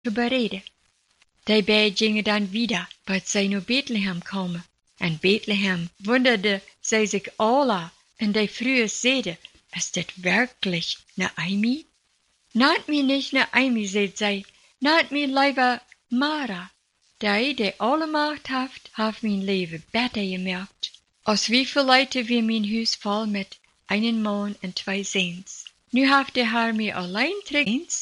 überreden. Daarbij gingen dan wieder, wat zij naar Bethlehem komen. En Bethlehem wunderde zij zich alle, en die Frühe zeiden, ist dit wirklich Naomi? Naat mij nicht Naomi, zei zij, naat mij lieber Mara. Die alle Macht heeft mijn leven beter gemaakt. Als wieviel Leute wir mijn huis vol met einen Mann en 2 Sehns. Nu heeft de Herr mir allein terug